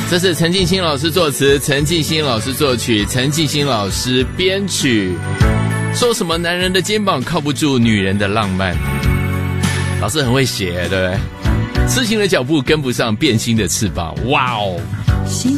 这是陈进兴老师作词，陈进兴老师作曲，陈进兴老师编曲。说什么男人的肩膀靠不住女人的浪漫，老师很会写，对不对？痴情的脚步跟不上变心的翅膀，哇哦！